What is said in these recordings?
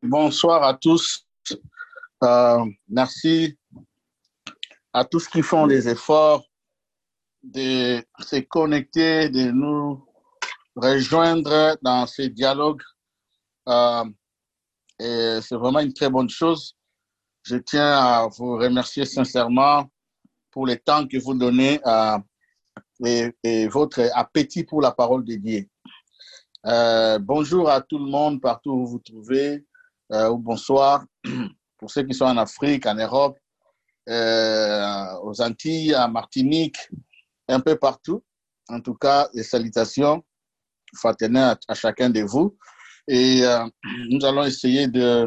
Bonsoir à tous. Merci à tous qui font des efforts de se connecter, de nous rejoindre dans ces dialogues. Et c'est vraiment une très bonne chose. Je tiens à vous remercier sincèrement pour le temps que vous donnez et votre appétit pour la parole de Dieu. Bonjour à tout le monde, partout où vous vous trouvez, ou bonsoir pour ceux qui sont en Afrique, en Europe, aux Antilles, à Martinique, un peu partout. En tout cas, les salutations fraternelles à chacun de vous. Et nous allons essayer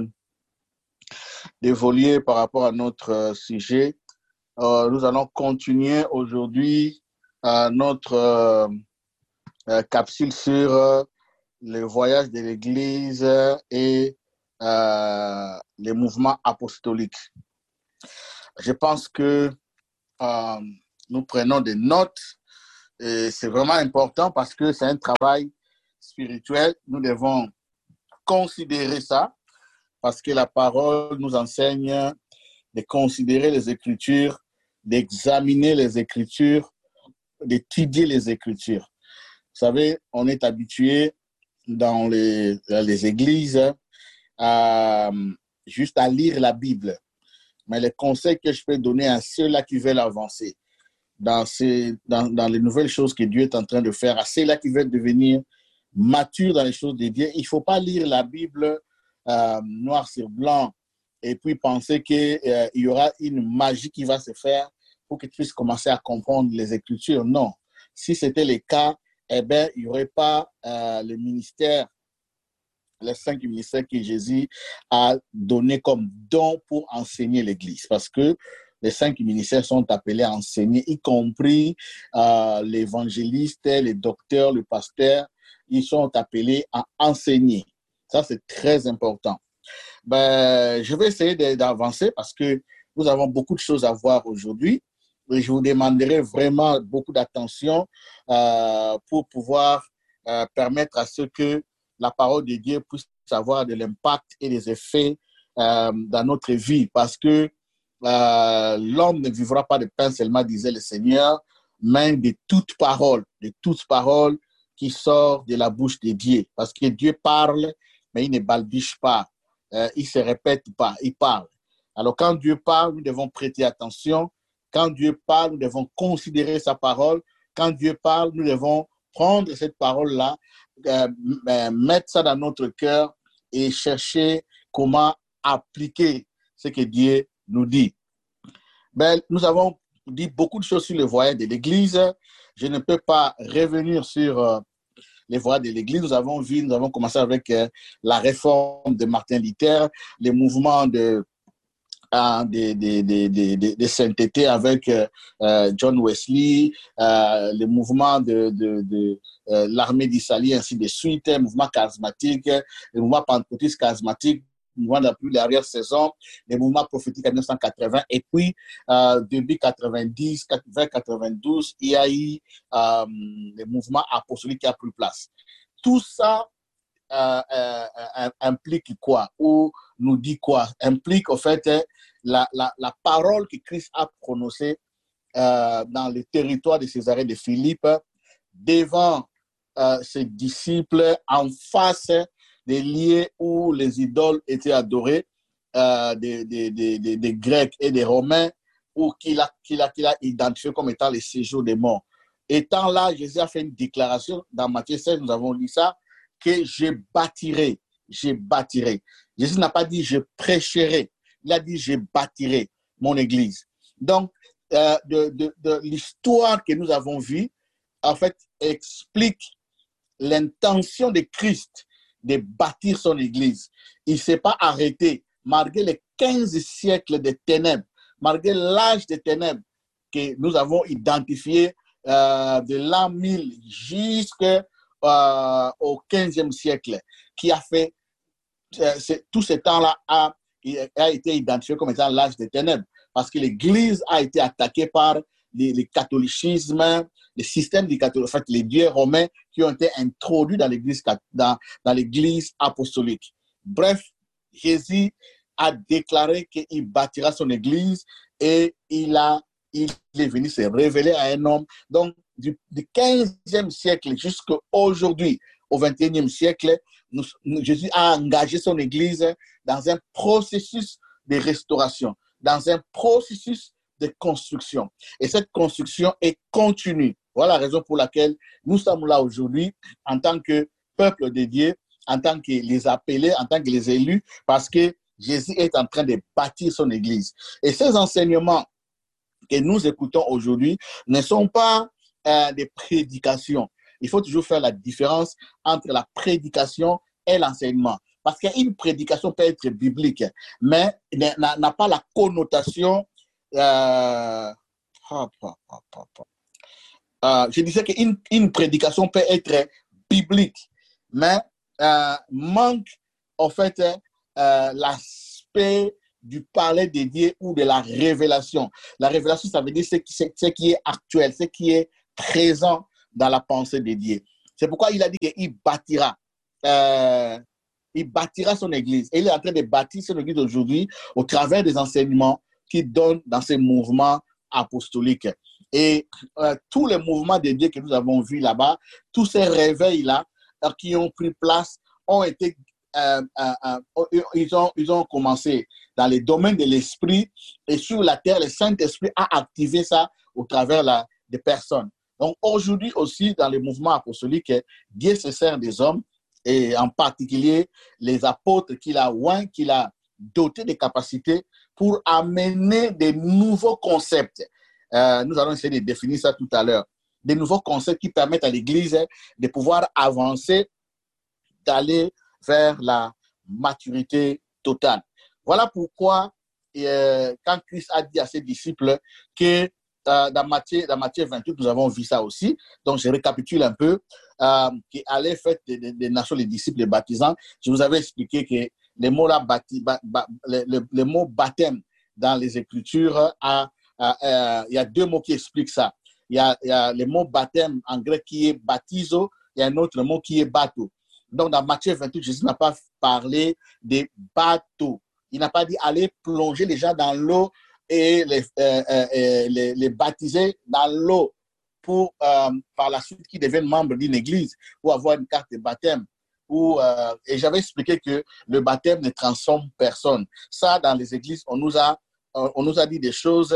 d'évoluer par rapport à notre sujet. Nous allons continuer aujourd'hui notre capsule sur le voyage de l'Église et les mouvements apostoliques. Je pense que nous prenons des notes et c'est vraiment important parce que c'est un travail spirituel. Nous devons considérer ça parce que la parole nous enseigne de considérer les Écritures, d'examiner les Écritures, d'étudier les Écritures. Vous savez, on est habitué dans les églises juste à lire la Bible. Mais les conseils que je peux donner à ceux-là qui veulent avancer dans les nouvelles choses que Dieu est en train de faire, à ceux-là qui veulent devenir matures dans les choses de Dieu, il ne faut pas lire la Bible noir sur blanc et puis penser qu'il y aura une magie qui va se faire pour que tu puisses commencer à comprendre les Écritures. Non. Si c'était le cas, eh bien, il n'y aurait pas le ministère, les 5 ministères que Jésus a donnés comme don pour enseigner l'Église. Parce que les 5 ministères sont appelés à enseigner, y compris l'évangéliste, les docteurs, le pasteur, ils sont appelés à enseigner. Ça, c'est très important. Je vais essayer d'avancer parce que nous avons beaucoup de choses à voir aujourd'hui. Et je vous demanderai vraiment beaucoup d'attention pour pouvoir permettre à ce que la parole de Dieu puisse avoir de l'impact et des effets dans notre vie. Parce que l'homme ne vivra pas de pain seulement, disait le Seigneur, mais de toute parole qui sort de la bouche de Dieu. Parce que Dieu parle, mais il ne balbutie pas, il ne se répète pas, il parle. Alors quand Dieu parle, nous devons prêter attention. Quand Dieu parle, nous devons considérer sa parole. Quand Dieu parle, nous devons prendre cette parole-là, mettre ça dans notre cœur et chercher comment appliquer ce que Dieu nous dit. Nous avons dit beaucoup de choses sur le voyage de l'Église. Je ne peux pas revenir sur les voyages de l'Église. Nous avons commencé avec la réforme de Martin Luther, les mouvements de sainteté avec John Wesley, le mouvement de l'armée d'Israël, ainsi de suite, le mouvement charismatique, le mouvement pentecôtiste charismatique, le mouvement de l'arrière-saison, le mouvement prophétique en 1980, et puis début 90, vers 92, il y a eu le mouvement apostolique qui a pris place. Tout ça implique quoi ou nous dit quoi? Implique au fait la parole que Christ a prononcée dans le territoire de Césarée de Philippe devant ses disciples en face des lieux où les idoles étaient adorées des Grecs et des Romains, ou qu'il a identifié comme étant les séjours des morts. Étant là, Jésus a fait une déclaration dans Matthieu 16, nous avons lu ça, que je bâtirai. Jésus n'a pas dit je prêcherai, il a dit je bâtirai mon église. Donc, de l'histoire que nous avons vue, en fait, explique l'intention de Christ de bâtir son église. Il ne s'est pas arrêté, malgré les 15 siècles de ténèbres, malgré l'âge des ténèbres que nous avons identifié de l'an 1000 jusqu'au 15e siècle, qui a fait tout ce temps-là a été identifié comme étant l'âge des ténèbres, parce que l'Église a été attaquée par le catholicisme, le système du catholicisme, en fait, les dieux romains qui ont été introduits dans l'Église apostolique. Bref, Jésus a déclaré qu'il bâtira son église et il est venu se révéler à un homme. Donc, du 15e siècle jusqu'à aujourd'hui, au 21e siècle, Jésus a engagé son église dans un processus de restauration, dans un processus de construction. Et cette construction est continue. Voilà la raison pour laquelle nous sommes là aujourd'hui en tant que peuple de Dieu, en tant que les appelés, en tant que les élus, parce que Jésus est en train de bâtir son église. Et ces enseignements que nous écoutons aujourd'hui ne sont pas des prédications. Il faut toujours faire la différence entre la prédication et l'enseignement. Parce qu'une prédication peut être biblique, mais n'a pas la connotation. Je disais qu'une prédication peut être biblique, mais manque en fait l'aspect du parler de Dieu ou de la révélation. La révélation, ça veut dire ce qui est actuel, ce qui est présent dans la pensée de Dieu. C'est pourquoi il a dit qu'il bâtira. Il bâtira son église. Et il est en train de bâtir son église aujourd'hui au travers des enseignements qu'il donne dans ces mouvements apostoliques. Et tous les mouvements de Dieu que nous avons vus là-bas, tous ces réveils-là qui ont pris place, ont été, ils ont commencé dans les domaines de l'esprit et sur la terre, le Saint-Esprit a activé ça au travers des personnes. Donc aujourd'hui aussi, dans les mouvements apostoliques, Dieu se sert des hommes et en particulier les apôtres qu'il a oints, qu'il a dotés de capacités pour amener des nouveaux concepts. Nous allons essayer de définir ça tout à l'heure. Des nouveaux concepts qui permettent à l'Église de pouvoir avancer, d'aller vers la maturité totale. Voilà pourquoi, quand Christ a dit à ses disciples que dans Matthieu 28, nous avons vu ça aussi. Donc, je récapitule un peu. Qu'il allait faire des nations les disciples les baptisants. Je vous avais expliqué que les mots, là, le mot baptême dans les Écritures, il y a deux mots qui expliquent ça. Il y a le mot baptême en grec qui est baptizo, il y a un autre mot qui est bateau. Donc, dans Matthieu 28, Jésus n'a pas parlé de bateau. Il n'a pas dit aller plonger les gens dans l'eau et les baptiser dans l'eau pour, par la suite, qu'ils deviennent membres d'une église ou avoir une carte de baptême. Et j'avais expliqué que le baptême ne transforme personne. Ça, dans les églises, on nous a dit des choses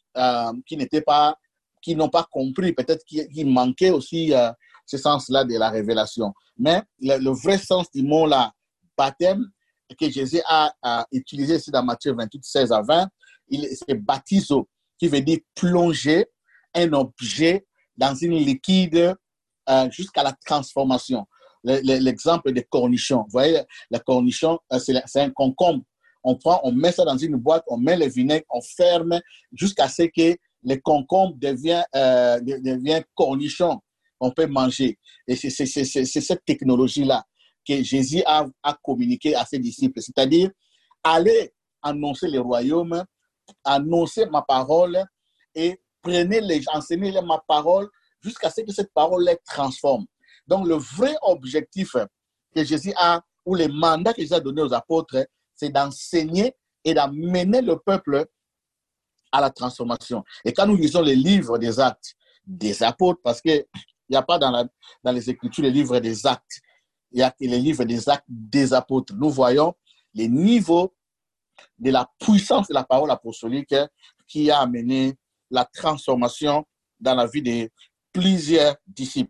qui n'ont pas compris. Peut-être qu'il manquait aussi ce sens-là de la révélation. Mais le vrai sens du mot là, baptême, que Jésus a utilisé ici dans Matthieu 28, 16 à 20, c'est baptizo, qui veut dire plonger un objet dans une liquide jusqu'à la transformation. L'exemple des cornichons. Vous voyez, les cornichons, c'est un concombre. On met ça dans une boîte, on met le vinaigre, on ferme jusqu'à ce que le concombre devient cornichon. On peut manger. Et c'est cette technologie-là que Jésus a communiqué à ses disciples. C'est-à-dire, allez annoncer le royaume, annoncer ma parole et enseignez-les ma parole jusqu'à ce que cette parole les transforme. Donc, le vrai objectif que Jésus a, ou le mandat que Jésus a donné aux apôtres, c'est d'enseigner et d'amener le peuple à la transformation. Et quand nous lisons les livres des actes des apôtres, parce qu'il n'y a pas dans les Écritures les livres des actes, il y a les livres des actes des apôtres. Nous voyons les niveaux de la puissance de la parole apostolique qui a amené la transformation dans la vie de plusieurs disciples.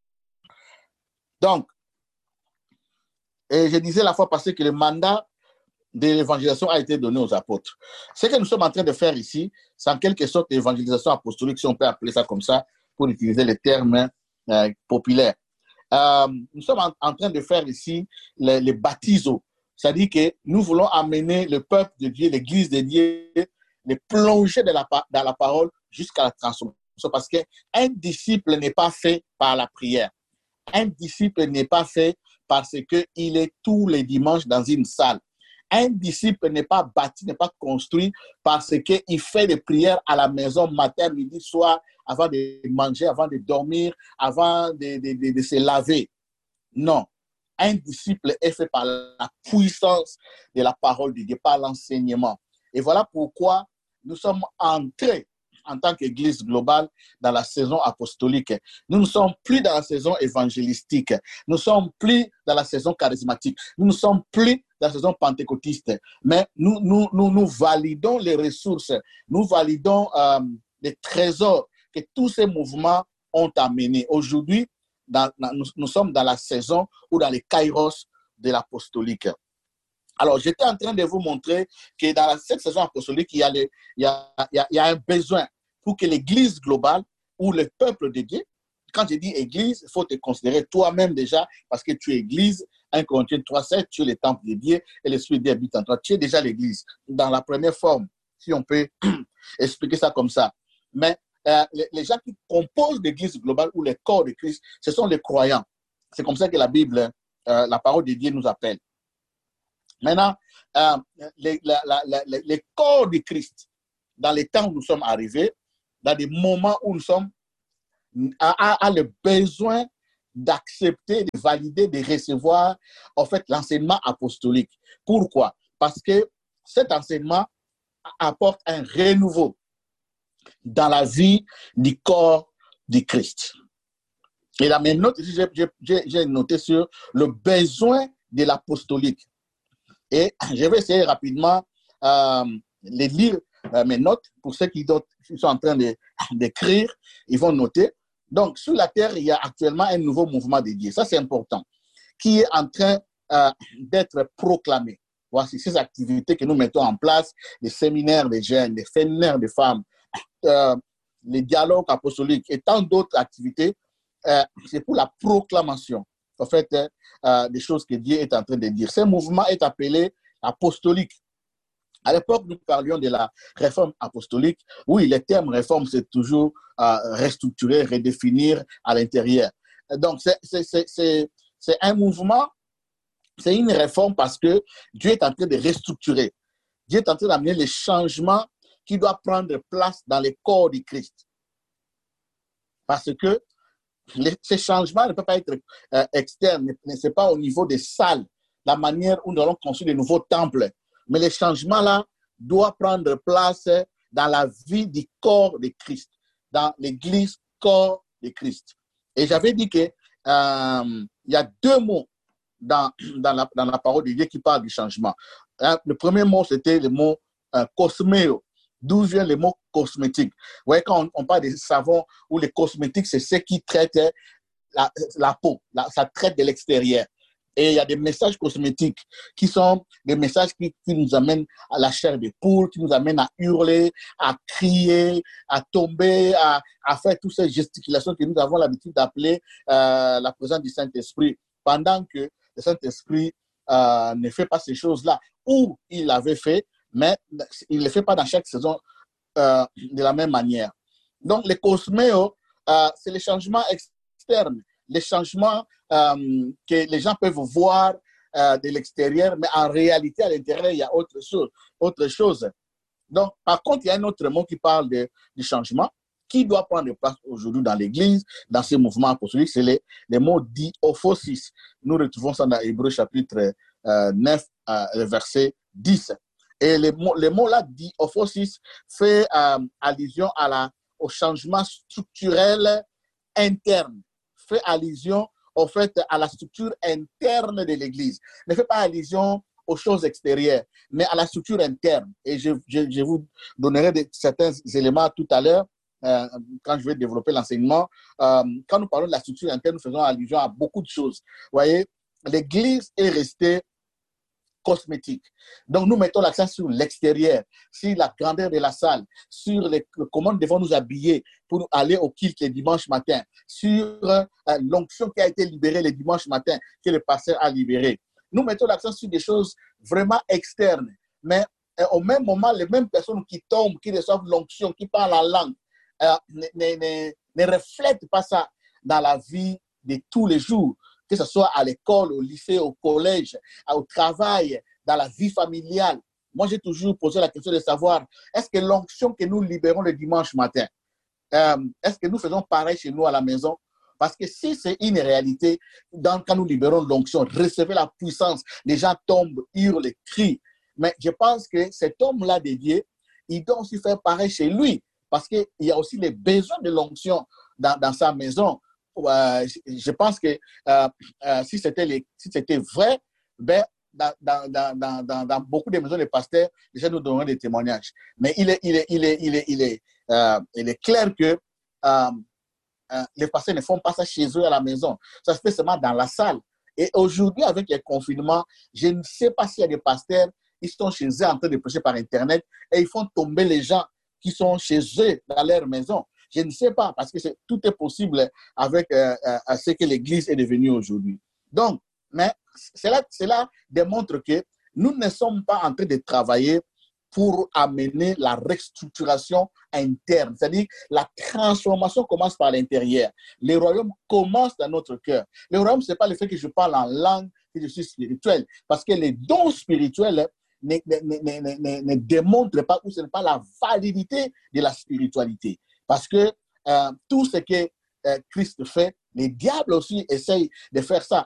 Donc, et je disais la fois passée que le mandat de l'évangélisation a été donné aux apôtres. Ce que nous sommes en train de faire ici, c'est en quelque sorte l'évangélisation apostolique, si on peut appeler ça comme ça, pour utiliser les termes populaires. Nous sommes en train de faire ici les baptisos. C'est-à-dire que nous voulons amener le peuple de Dieu, l'Église de Dieu, les plonger dans la parole jusqu'à la transformation. Parce qu'un disciple n'est pas fait par la prière. Un disciple n'est pas fait parce qu'il est tous les dimanches dans une salle. Un disciple n'est pas bâti, n'est pas construit parce qu'il fait des prières à la maison matin, midi, soir, avant de manger, avant de dormir, avant de se laver. Non. un disciple est fait par la puissance de la parole de Dieu, par l'enseignement. Et voilà pourquoi nous sommes entrés en tant qu'Église globale dans la saison apostolique. Nous ne sommes plus dans la saison évangélistique. Nous ne sommes plus dans la saison charismatique. Nous ne sommes plus dans la saison pentecôtiste. Mais nous validons les ressources. Nous validons les trésors que tous ces mouvements ont amenés. Aujourd'hui, nous sommes dans la saison ou dans les kairos de l'apostolique. Alors, j'étais en train de vous montrer que dans cette saison apostolique, il y a un besoin pour que l'Église globale ou le peuple de Dieu, quand je dis Église, il faut te considérer toi-même déjà, parce que tu es Église. 1 Corinthiens 3,7, tu es le temple de Dieu et l'Esprit de Dieu habite en toi. Tu es déjà l'Église, dans la première forme, si on peut expliquer ça comme ça. Mais les gens qui composent l'Église globale ou le corps de Christ, ce sont les croyants. C'est comme ça que la Bible, la parole de Dieu nous appelle. Maintenant, les corps de Christ, dans les temps où nous sommes arrivés, dans des moments où nous sommes, a le besoin d'accepter, de valider, de recevoir en fait l'enseignement apostolique. Pourquoi? Parce que cet enseignement apporte un renouveau dans la vie du corps du Christ. Et dans mes notes, j'ai noté sur le besoin de l'apostolique. Et je vais essayer rapidement de lire mes notes. Pour ceux qui sont en train d'écrire, ils vont noter. Donc, sur la terre, il y a actuellement un nouveau mouvement de Dieu. Ça, c'est important. Qui est en train d'être proclamé. Voici ces activités que nous mettons en place, les séminaires des jeunes, les séminaires des femmes, les dialogues apostoliques et tant d'autres activités. C'est pour la proclamation, en fait, des choses que Dieu est en train de dire. Ce mouvement est appelé apostolique. À l'époque, nous parlions de la réforme apostolique. Oui, le terme réforme, c'est toujours restructurer, redéfinir à l'intérieur. Donc, c'est un mouvement, c'est une réforme parce que Dieu est en train de restructurer. Dieu est en train d'amener les changements qui doivent prendre place dans les corps du Christ. Parce que ces changements ne peuvent pas être externes, ce n'est pas au niveau des salles, la manière où nous allons construire de nouveaux temples. Mais les changements-là doivent prendre place dans la vie du corps de Christ, dans l'église corps de Christ. Et j'avais dit qu'il y a deux mots dans la parole de Dieu qui parlent du changement. Le premier mot, c'était le mot cosméo, d'où vient le mot cosmétique. Vous voyez, quand on parle des savons ou les cosmétiques, c'est ce qui traite la peau, ça traite de l'extérieur. Et il y a des messages cosmétiques qui sont des messages qui nous amènent à la chair de poule, qui nous amènent à hurler, à crier, à tomber, à faire toutes ces gesticulations que nous avons l'habitude d'appeler la présence du Saint-Esprit. Pendant que le Saint-Esprit ne fait pas ces choses-là, ou il l'avait fait, mais il ne le fait pas dans chaque saison de la même manière. Donc, les cosméos, c'est les changements externes, les changements que les gens peuvent voir de l'extérieur, mais en réalité, à l'intérieur, il y a autre chose. Donc, par contre, il y a un autre mot qui parle du changement, qui doit prendre place aujourd'hui dans l'Église, dans ces mouvements apostoliques, c'est les mots diophosis. Nous retrouvons ça dans Hébreux chapitre 9, verset 10. Et les mots-là, diophosis, fait allusion au changement structurel interne, fait allusion au fait à la structure interne de l'Église. Ne fait pas allusion aux choses extérieures, mais à la structure interne. Et je vous donnerai certains éléments tout à l'heure quand je vais développer l'enseignement. Quand nous parlons de la structure interne, nous faisons allusion à beaucoup de choses. Vous voyez, l'Église est restée cosmétique. Donc, nous mettons l'accent sur l'extérieur, sur la grandeur de la salle, sur comment nous devons nous habiller pour aller au culte le dimanche matin, sur l'onction qui a été libérée le dimanche matin, que le pasteur a libéré. Nous mettons l'accent sur des choses vraiment externes, mais au même moment, les mêmes personnes qui tombent, qui reçoivent l'onction, qui parlent la langue, ne reflètent pas ça dans la vie de tous les jours, que ce soit à l'école, au lycée, au collège, au travail, dans la vie familiale. Moi, j'ai toujours posé la question de savoir, est-ce que l'onction que nous libérons le dimanche matin, est-ce que nous faisons pareil chez nous à la maison? Parce que si c'est une réalité, quand nous libérons l'onction, recevez la puissance, les gens tombent, hurlent, crient. Mais je pense que cet homme-là dédié, il doit aussi faire pareil chez lui. Parce qu'il y a aussi les besoins de l'onction dans sa maison. Je pense que si c'était vrai, ben, dans beaucoup de maisons de pasteurs, les gens nous donneront des témoignages. Mais il est clair que les pasteurs ne font pas ça chez eux à la maison. Ça se fait seulement dans la salle. Et aujourd'hui, avec les confinements, je ne sais pas s'il y a des pasteurs, ils sont chez eux en train de prêcher par Internet et ils font tomber les gens qui sont chez eux dans leur maison. Je ne sais pas, parce que tout est possible avec ce que l'Église est devenue aujourd'hui. Donc, mais cela démontre que nous ne sommes pas en train de travailler pour amener la restructuration interne. C'est-à-dire la transformation commence par l'intérieur. Le royaume commence dans notre cœur. Le royaume, ce n'est pas le fait que je parle en langue, que je suis spirituel, parce que les dons spirituels ne démontrent pas, ou ce n'est pas la validité de la spiritualité. Parce que tout ce que Christ fait, les diables aussi essayent de faire ça.